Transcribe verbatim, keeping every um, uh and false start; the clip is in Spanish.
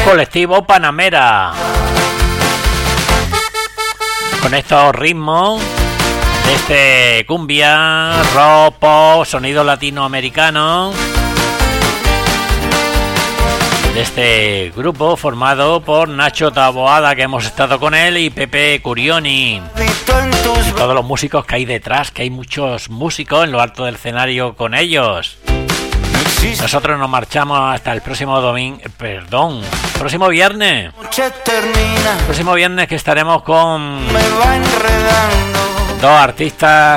Colectivo Panamera. Con estos ritmos de este cumbia, rock, pop, sonido latinoamericano, de este grupo formado por Nacho Taboada, que hemos estado con él, y Pepe Curioni, y todos los músicos que hay detrás, que hay muchos músicos en lo alto del escenario con ellos. Nosotros nos marchamos hasta el próximo domingo, perdón, próximo viernes. Próximo viernes, que estaremos con dos artistas